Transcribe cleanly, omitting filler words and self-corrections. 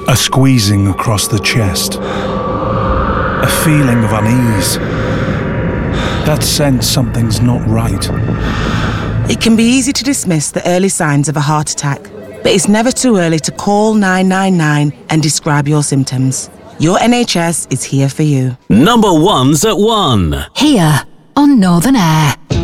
A squeezing across the chest. A feeling of unease. That sense something's not right. It can be easy to dismiss the early signs of a heart attack, but it's never too early to call 999 and describe your symptoms. Your NHS is here for you. Number one's at 1. Here on Northern Air.